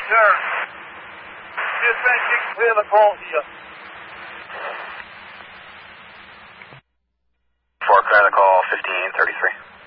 Sure. Dispatch, we have a call here. For credit call 1533.